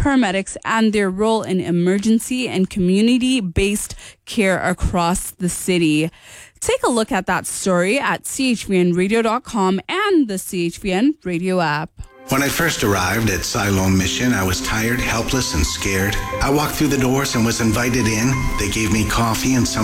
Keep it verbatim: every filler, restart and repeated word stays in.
paramedics and their role in emergency and community-based care across the city. Take a look at that story at c h v n radio dot com and the C H V N radio app. When I first arrived at Siloam Mission, I was tired, helpless, and scared. I walked through the doors and was invited in. They gave me coffee and some